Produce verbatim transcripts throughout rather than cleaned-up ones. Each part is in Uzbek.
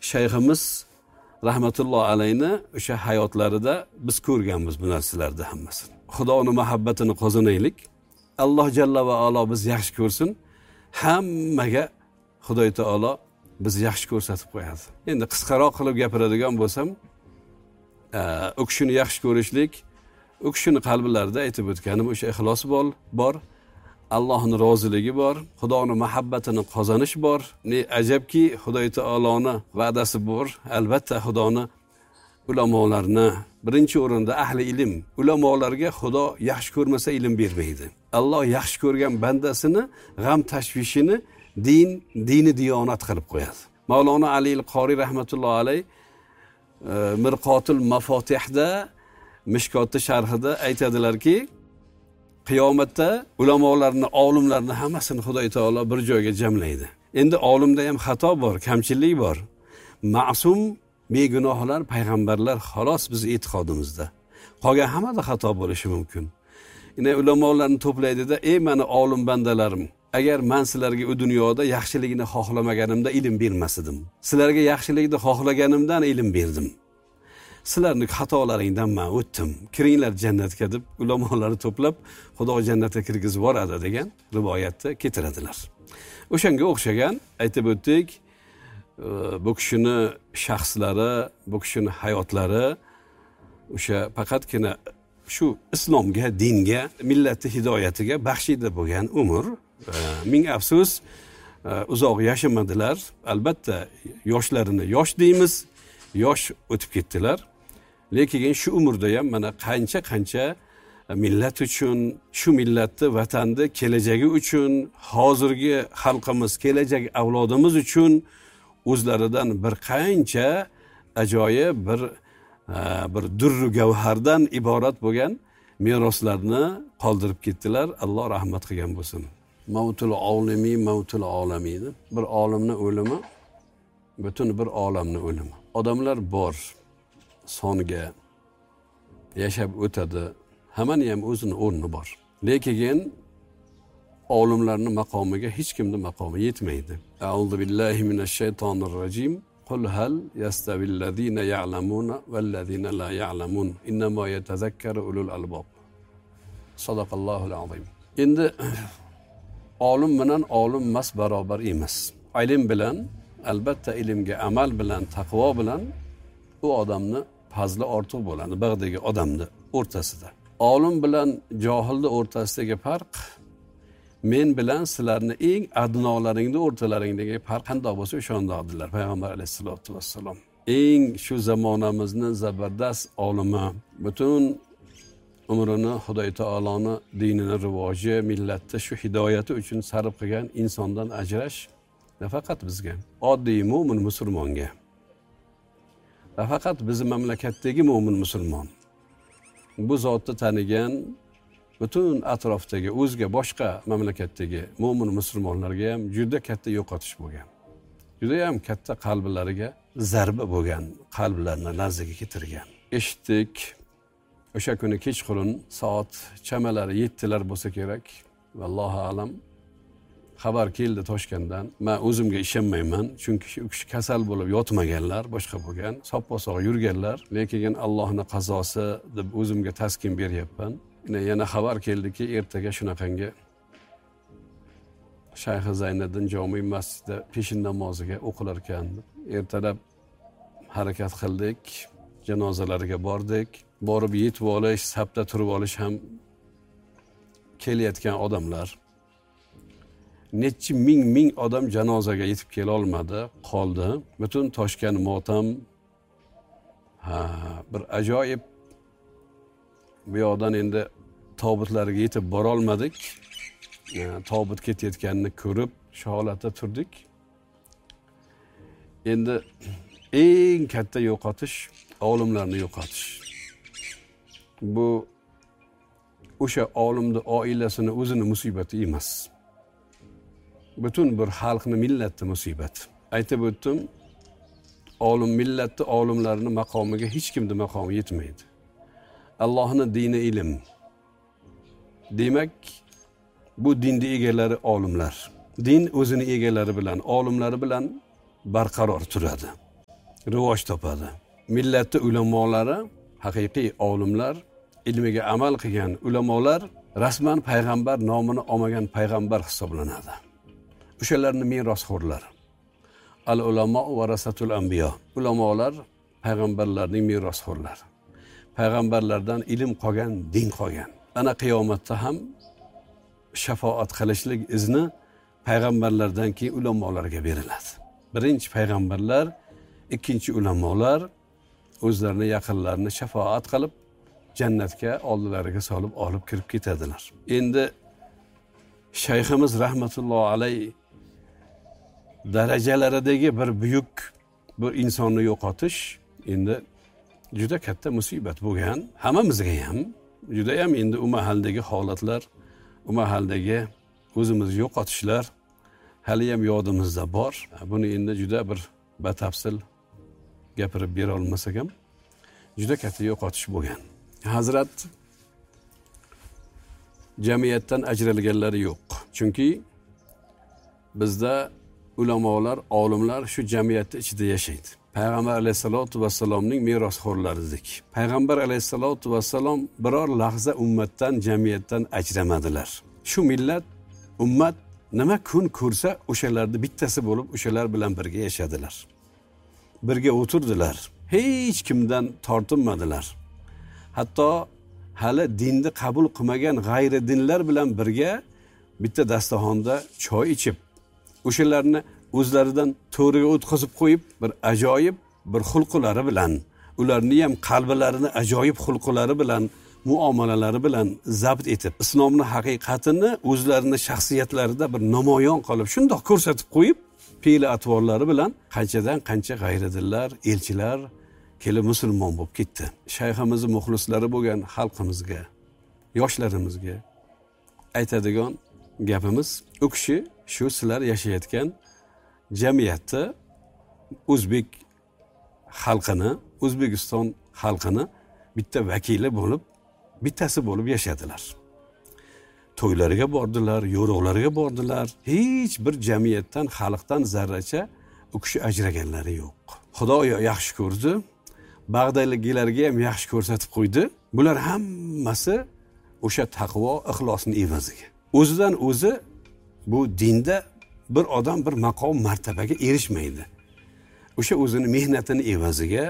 shayximiz rahmatulloh alayni o'sha hayotlarida biz ko'rganmiz bu narsalarni hammasini. Xudoning muhabbatini qozonaylik. Alloh jalla va olo biz yaxshi ko'rsin. Hammaga Xudoy taolo biz yaxshi ko'rsatib qo'yadi. Endi qisqaroq qilib gapiradigan bo'lsam, u kishini yaxshi ko'rishlik, u kishini qalblarida aytib o'tganim o'sha ixlos bor, bor. Allohning roziligi bor, Xudoning muhabbatini qozonish bor. Ne ajabki, Xudoy taoloning va'dasi bor. Albatta Xudoni ulamolarni birinchi o'rinda ahli ilm, ulamolarga Xudo yaxshi ko'rmasa ilm bermaydi. Alloh yaxshi ko'rgan bandasini g'am tashvishini din, dini diyonat qilib qo'yadi. Mavlona Ali al-Qori rahmatullohi alayh Mirqotul Mafatihda, Mishkotda sharhida aytadilarki, qiyomatda ulamolarni, olimlarni hammasini Xudoy taolo bir joyga jamlaydi. Endi olimda ham xato bor, kamchilik bor. Ma'sum, begunohlar, payg'ambarlar xolos biz e'tiqodimizda. Qolgan hammada xato bo'lishi mumkin. Yine ulamolarni to'playdi-da, "Ey meni olim bandalarim, agar men sizlarga u dunyoda yaxshilikni xohlamaganimda ilm bermasdim. Sizlarga yaxshilikni xohlaganimdan ilm berdim. Sizlarning xatolaringdan men o'tdim. Kiringlar jannatga" deb ulamolarni to'plab Xudo jannatga kirgizib yuboradi degan rivoyatda keltiradilar. O'shanga o'xshagan aytib o'tdik, bu kishini shaxslari, bu kishini hayotlari o'sha faqatgina shu islomga, dinga, millatning hidoyatiga baxshida bo'lgan umr. Ming afsus, uzoq yashamadilar. Albatta yoshlarini yosh deymiz, yosh o'tib ketdilar. Lekin shu umrda ham mana qancha-qancha millat uchun, shu millatni, vatanni kelajagi uchun, hozirgi xalqimiz, kelajak avlodimiz uchun o'zlaridan bir qancha ajoyib bir bir durru gavhardan iborat bo'lgan meroslarni qoldirib ketdilar. Alloh rahmat qilgan bo'lsin. Mavtul olimi, mavtul olamiydi. Bir olimning o'limi butun bir olamning o'limi. Odamlar bor, songa yashab o'tadi. Hammani ham o'zining o'rni bor. Lekin olimlarning maqomiga hech kimning maqomi yetmaydi. A'udhu billahi minash shaytonir rojim. Qul hal yastavillazina ya'lamuna vallazina la ya'lamun. Innama yatazakkaru ulul albab. Sadaqallohul azim. Endi olim bilan olim mas barobar emas. Ilm bilan, albatta ilmga amal bilan, taqvo bilan u odamni fazli ortiq bo'ladi, bag'dagi odamni o'rtasida. Olim bilan johilning o'rtasidagi farq men bilan sizlarni eng adnolaringni o'rtalaringdagi farq qanday bo'lsa o'shandaqdilar payg'ambar alayhisolatu vassalom. Eng shu zamonamizning zabardast olimi, butun umrini Xudoy taoloning dinini rivoji, millatda shu hidoyati uchun sarf qilgan insondan ajrash nafaqat bizga, oddiy mo'min musulmonga, nafaqat bizning mamlakatdagi mo'min musulmon, bu zotni tanigan butun atrofdagi o'zga boshqa mamlakatdagi mo'min musulmonlarga ham juda katta yo'qotish bo'lgan. Juda ham katta qalblariga zarba bo'lgan, qalblarini larzaga keltirgan. Eshitdik, o'sha kuni kechqurun soat chamalari yettilar bo'lsa kerak, vallohu alam, xabar keldi Toshkentdan. Men o'zimga ishonmayman, chunki u kishi kasal bo'lib yotmaganlar, boshqa bo'lgan, sop-sog' yurganlar, lekin Allohning qazosi deb o'zimga taskin beryapman. Yana xabar keldiki, ertaga shunaqangi Shayx Zayniddin jome masjidida peshin namoziga o'qilar ekan. Ertalab harakat qildik, janozalariga bordik. Borib yetib olish, safda turib olish ham kelayotgan odamlar. Necha ming ming odam janozaga yetib kela olmadi, qoldi. Butun Toshkent motam. Ha, bir ajoyib. Bu yoqdan endi tobutlarga yetib bora olmadik. Tobut ketayotganini ko'rib, shu holatda turdik. Endi eng katta yo'qotish olimlarni yo'qotish. Bu o'sha olimning oilasini o'zini musibati emas. Butun bir xalqning, millatning musibati. Aytib o'tdim, olim millatni olimlarning maqomiga hech kimning maqomi yetmaydi. Allohning dini ilm. Demak, bu dinning egalari olimlar. Din o'zini egalari bilan, olimlari bilan barqaror turadi. rivoj topadi. Millatning ulamolari, haqiqiy olimlar, ilmiga amal qilgan ulamolar rasman payg'ambar nomini olmagan payg'ambar hisoblanadi. O'shalarning merosxo'rlari. Al ulamo varasatul anbiyo. Ulamolar payg'ambarlarning merosxo'rlari. Payg'ambarlardan ilm qolgan, din qolgan. Ana qiyomatda ham shafoat qilishlik izni payg'ambarlardan keyin ulamolarga beriladi. Birinchi payg'ambarlar, ikkinchi ulamolar o'zlarini yaqinlarini shafoat qilib jannatga oldilariga solib olib kirib ketadilar. Endi shayximiz rahmatullohi alayh darajalaridagi bir buyuk bir insonni yo'qotish endi juda katta musibat bo'lgan. Hammamizga ham juda ham endi u mahaldagi holatlar, u mahaldagi o'zimizni yo'qotishlar hali ham yodimizda bor. Buni endi juda bir batafsil gapirib bera olmasak ham juda katta yo'qotish bo'lgan. Hazrat jamiyatdan ajralganlari yo'q. Chunki bizda ulamolar, olimlar shu jamiyatning ichida yashaydi. Payg'ambar alayhisolatu vassalomning merosxo'rlaridik. Payg'ambar alayhisolatu vassalom biror lahza ummatdan, jamiyatdan ajramadilar. Shu millat, ummat nima kun ko'rsa, o'shalarning bittasi bo'lib, o'shalar bilan birga yashadilar. Birga o'tirdilar. Hech kimdan tortinmadilar. Hatto hali dinni qabul qilmagan g'ayri dinlar bilan birga bitta dasturxonda choy ichib, o'shalarni o'zlaridan to'riga o'tkazib qo'yib, bir ajoyib bir xulqlari bilan, ularni ham qalblarini ajoyib xulqlari bilan, muomalalari bilan zabt etib, islomning haqiqatini o'zlarining shaxsiyatlarida bir namoyon qilib, shundoq ko'rsatib qo'yib, fe'l atvorlari bilan qanchadan qancha g'ayridinlar, elchilar kelib musulmon bo'lib ketdi. Shayximizning muxlislari bo'lgan xalqimizga, yoshlarimizga aytadigan gapimiz, u kishi shu sizlar yashayotgan jamiyatda o'zbek xalqini, O'zbekiston xalqini bitta vakili bo'lib, bittasi bo'lib yashadilar. To'ylariga bordilar, yo'riqlariga bordilar. Hech bir jamiyatdan, xalqdan zarracha u kishi ajraganlari yo'q. Xudo yaxshi ko'rdi, Bag'dayliklarga ham yaxshi ko'rsatib qo'ydi. Bular hammasi o'sha taqvo, ixlosning evaziga. O'zidan o'zi bu dinda bir odam bir maqom martabaga erishmaydi. O'sha o'zini mehnatini evaziga,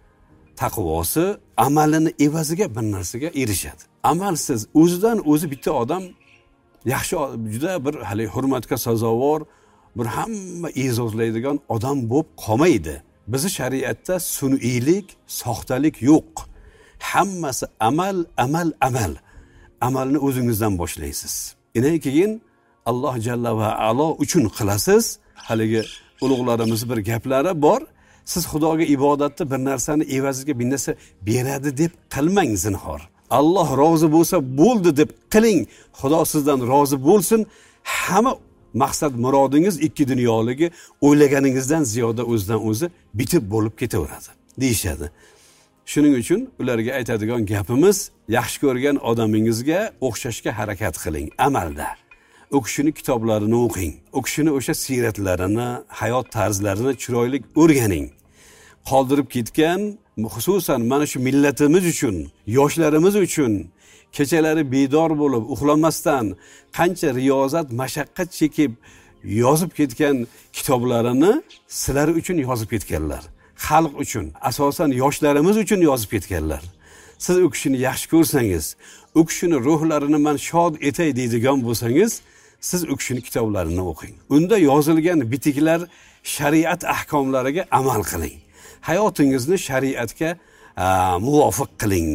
taqvosi, amalini evaziga bir narsaga erishadi. Amalsiz o'zidan o'zi bitta odam yaxshi, juda bir hali hurmatga sazovor, bir hamma e'zozlaydigan odam bo'lib qolmaydi. Bizi shariatda sun'iylik, soxtalik yo'q. Hammasi amal, amal, amal. Amalni o'zingizdan boshlaysiz. Undan keyin Alloh jalla va alo uchun qilasiz. Haligi ulug'larimiz bir gaplari bor. Siz Xudoga ibodatda bir narsani evaziga bir narsa beradi deb qilmang zinhor. Alloh rozi bo'lsa bo'ldi deb qiling. Xudo sizdan rozi bo'lsin. Hamma maqsad murodingiz ikki dunyoligi o'ylaganingizdan ziyoda o'zidan o'zi bitib bo'lib ketaveradi deyshadi. Shuning uchun ularga aytadigan gapimiz, yaxshi ko'rgan odamingizga o'xshashga harakat qiling amalda. O kishini kitoblarini o'qing. O kishini o'sha siyratlarini, hayot tarzlarini chiroyli o'rganing. Qoldirib ketgan, xususan mana shu millatimiz uchun, yoshlarimiz uchun kechalari bedor bo'lib, uxlamasdan qancha riyozat, mashaqqat chekib yozib ketgan kitoblarini sizlar uchun yozib ketganlar. Xalq uchun, asosan yoshlarimiz uchun yozib ketganlar. Siz u kishini yaxshi ko'rsangiz, u kishini ruhlarini men shod etay deydigan bo'lsangiz, siz u kishini kitoblarini o'qing. Unda yozilgan bitiklar shariat ahkomlariga amal qiling. Hayotingizni shariatga muvofiq qiling.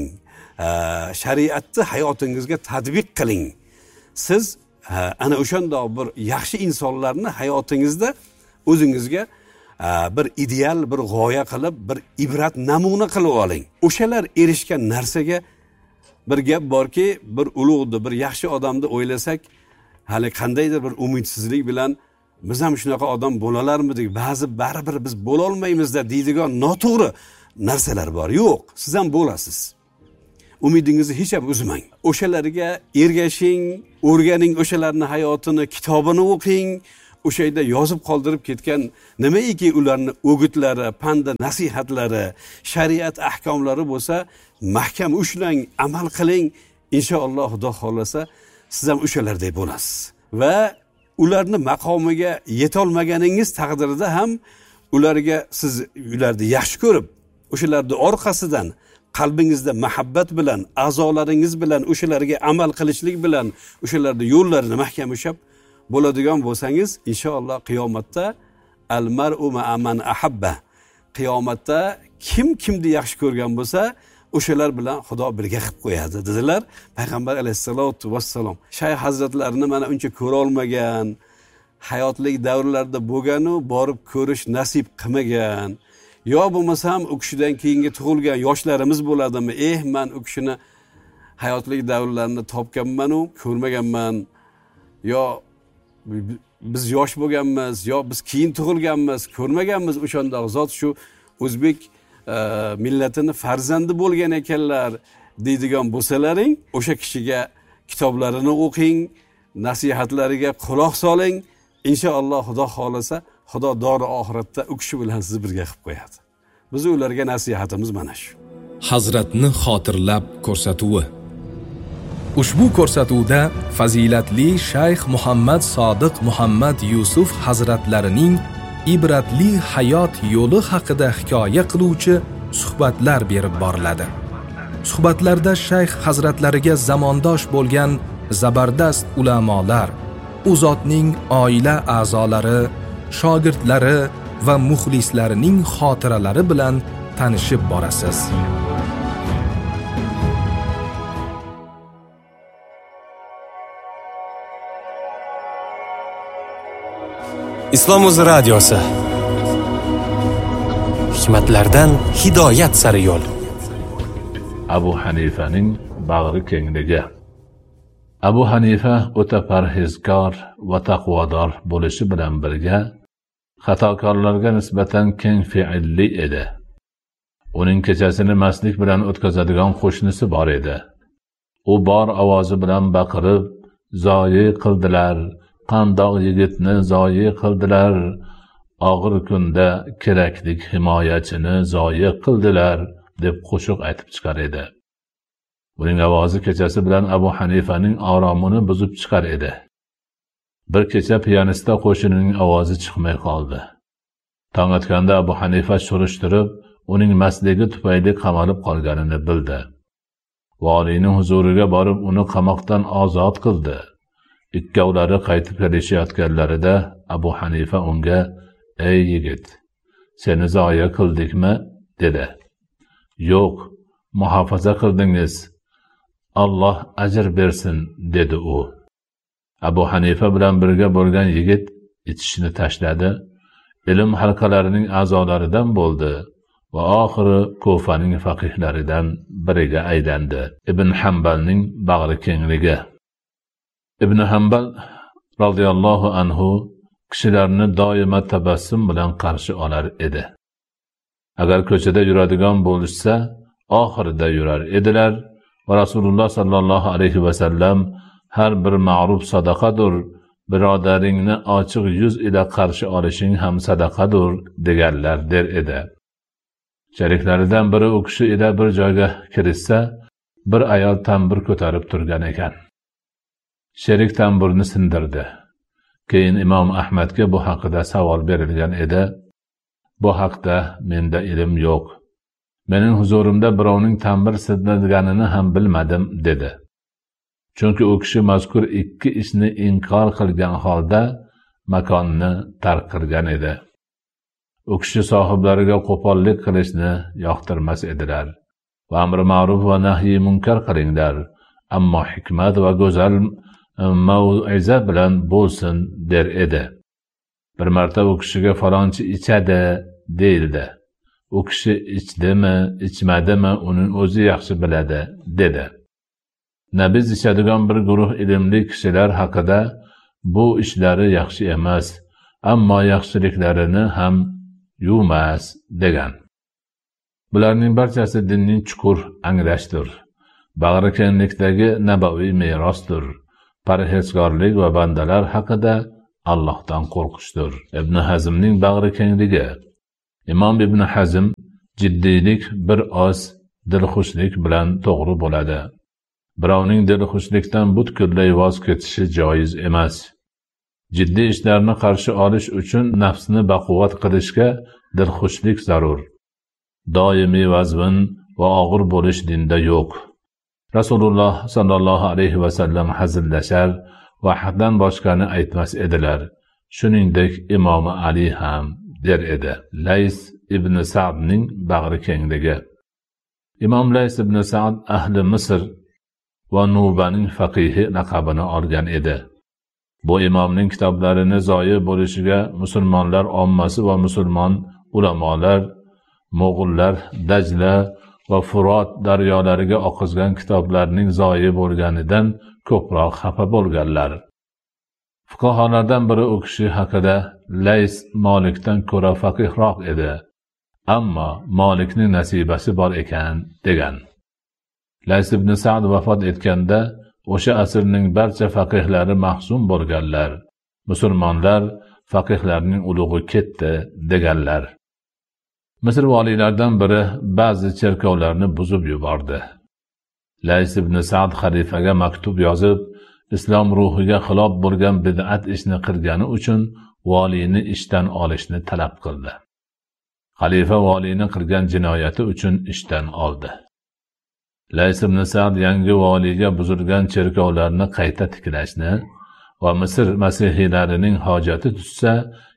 Shariatni hayotingizga tatbiq qiling. Siz ana o'shandoq bir yaxshi insonlarni hayotingizda o'zingizga bir ideal, bir g'oya qilib, bir ibrat namuna qilib oling. O'shalar erishgan narsaga bir gap borki, bir ulug'ni, bir yaxshi odamni o'ylasak, hali qandaydir bir umidsizlik bilan biz ham shunaqa odam bo'lalarmidik, ba'zi baribir biz bo'la olmaymiz-da deydigan noto'g'ri narsalar bor. Yo'q, siz ham bo'lasiz. Umidingizni hech ham uzmang. O'shalarga ergashing, o'rganing, o'shalarning hayotini, kitobini o'qing, o'sha yerda yozib qoldirib ketgan nimaiki ularni o'gitlari, panda nasihatlari, shariat ahkomlari bo'lsa, mahkam ushlang, amal qiling. Inshaalloh Xudo xolasa siz ham o'shalardek bo'lasiz. Va ularni maqomiga yetolmaganingiz taqdirida ham ularga siz ularni yaxshi ko'rib, o'shalarning orqasidan qalbingizda muhabbat bilan, a'zolaringiz bilan o'shalarga amal qilishlik bilan o'shalarning yo'llarini mahkam ushlab bo'ladigan bo'lsangiz, inshaalloh qiyomatda al-mar'u ma'a man ahabba. Qiyomatda kim kimni yaxshi ko'rgan bo'lsa, o'shalar bilan Xudo birga qilib qo'yadi dedilar payg'ambar alayhisolatu vassalom. Shayx hazratlarini mana uncha ko'ra olmagan, hayotlik davrlarida bo'lgan-u, borib ko'rish nasib qilmagan. Yo bo'lmasam u kishidan keyingi tug'ilgan yoshlarimiz bo'ladimi? Eh, men u kishini hayotlik davrlarini topganman-u, ko'rmaganman. Yo biz yosh bo'lganmiz, yo biz keyin tug'ilganmiz, ko'rmaganmiz o'shandoq zot shu o'zbek millatini farzandi bo'lgan ekanlar deydigan bo'lsalaring, o'sha kishiga kitoblarini o'qing, nasihatlariga quloq soling. Inshaalloh Xudo xolasa Xudo dori oxiratda u kishi bilan sizni birga qilib qo'yadi. Biz ularga nasihatimiz mana shu. Hazratni xotirlab ko'rsatuvi. Ushbu ko'rsatuvda fazilatli Shayx Muhammad Sodiq Muhammad Yusuf hazratlarining ibratli hayot yo'li haqida hikoya qiluvchi suhbatlar berib boriladi. Suhbatlarda Shayx hazratlariga zamondosh bo'lgan zabardast ulamolar, u zotning oila a'zolari, shogirdlari va muxlislarining xotiralari bilan tanishib borasiz. Islom o'zi radiosi. Hikmatlardan hidoyat sari yo'l. Abu Hanifaning bag'ri kengligi. Abu Hanifa o'ta parhezkor va taqvodor bo'lishi bilan birga xatokorlarga nisbatan keng fe'illi edi. Uning kechasini mastlik bilan o'tkazadigan qo'shnisi bor edi. U bor ovozi bilan baqirib, "Zoyi qildilar, qandoq yigitni zoyi qildilar, og'ir kunda keraklik himoyachini zoyi qildilar" deb qo'shiq aytib chiqar edi. Uning ovozi kechasi bilan Abu Hanifaning oromini buzib chiqar edi. Bir kecha piyanista qo'shinining ovozi chiqmay qoldi. Tong otganda Abu Hanifa surishtirib, uning mastligi tufayli qamalib qolganini bildi. Valiyning huzuriga borib uni qamoqdan ozod qildi. Ikkovlari qaytib kelishayotganlarida Abu Hanifa unga: "Ey yigit, seni zoya qildikmi?" dedi. "Yo'q, muhofaza qildingiz. Alloh ajr bersin", dedi u. Abu Hanifa bilan birga bo'lgan yigit ichishni tashladi, ilm halqalarining a'zolaridan bo'ldi va oxiri Kufaning faqihlaridan biriga aylandi. Ibn Hanbalning bag'ri kengligi. Ibn Hanbal radhiyallohu anhu kishilarni doimo tabassum bilan qarshi olar edi. Agar ko'chada yuradigan bo'lishsa, oxirida yurar edilar va Rasululloh sallallohu alayhi va sallam har bir ma'ruf sadaqadir, birodaringni ochiq yuz ila qarshi olishing ham sadaqadir deganlar der edi. Sheriklaridan biri u kishi ila bir joyga kirishsa, bir ayol tambur ko'tarib turgan ekan. Sherik tamburni sindirdi. Keyin Imom Ahmadga bu haqida savol berilgan edi. "Bu haqda menda ilm yo'q. Mening huzurimda birovning tambur sindirganini ham bilmadim", dedi. Chunki u kishi mazkur ikki ishni inkor qilgan holda makonni tark qilgan edi. U kishi sohiblariga qo'pollik qilishni yoqtirmas edilar. Va amri ma'ruf va nahyi munkar qilinglar, ammo hikmat va go'zal mau'iza bilan bo'lsin der edi. Bir marta u kishiga falonchi ichadi deyildi. U kishi ichdimi, ichmadimi uning o'zi yaxshi biladi, dedi. Nabiz ichadigan bir guruh ilmli kishilar haqida bu ishlari yaxshi emas, ammo yaxshiliklarini ham yumas degan. Bularning barchasi dinning chuqur anglashdir. Bag'ri kenglikdagi nabaviy merosdir. Parhezkorlik va bandalar haqida Allohdan qo'rqishdir. Ibn Hazmning bag'ri kengligi. Imom Ibn Hazm jiddiylik bir oz dilxushlik bilan to'g'ri bo'ladi. Birovning dilxushlikdan butkul voz kechishi joiz emas. Jiddiy ishlarni qarshi olish uchun nafsni baquvvat qilishga dilxushlik zarur. Doimiy vazmin va og'ir bo'lish dinda yo'q. Rasululloh sallallohu alayhi va sallam hazillashar va haddan boshqani aytmas edilar. Shuningdek Imom Ali ham der edi. Lays ibn Sa'dning bag'ri kengligi. Imom Lays ibn Sa'd ahli Misr va Nubaning faqihi laqabini olgan edi. Bu imomning kitoblarini zoyi bo'lishiga musulmonlar ommasi va musulmon ulamolar, Mo'g'ullar Dajla va Furot daryolariga oqizgan kitoblarning zoyi bo'lganidan ko'proq xafa bo'lganlar. Fuqaholardan biri u kishi haqida Lays Molikdan ko'ra faqihroq edi, ammo Molikning nasibasi bor ekan degan. Lays ibn Sa'd vafot etganda o'sha asrning barcha faqihlari mahzun bo'lganlar. Musulmonlar faqihlarning ulug'i ketdi deganlar. Misr valiylaridan biri ba'zi cherkovlarni buzib yubordi. Lays ibn Sa'd xalifaga maktub yozib, islom ruhiga xilof bo'lgan bid'at ishni qilgani uchun valiyni ishdan olishni talab qildi. Xalifa valiyni qilgan jinoyati uchun ishdan oldi. Lays ibn Sa'd yangi valiyga buzilgan cherkovlarni qayta tiklashni va Misr masihiylarining hojati tushsa